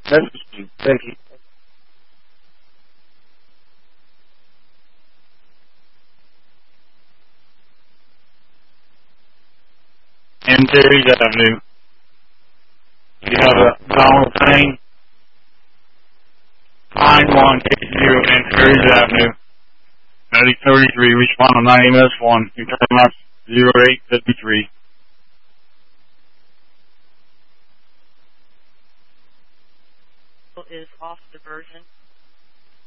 Thank you. Antares Avenue. You have a Donald Payne. Line 180 Antares Avenue. 3033, respond on 9MS1. You turn out 0853. Is off diversion.